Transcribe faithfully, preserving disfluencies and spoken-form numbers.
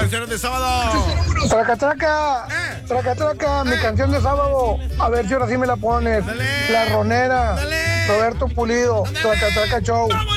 canciones de sábado. Traca, traca. Eh. Traca, traca. Eh. Mi canción de sábado. A ver si ahora sí me la pones. Dale. La Ronera. Dale. Roberto Pulido. Dale. Traca, traca, show. ¡Vamos!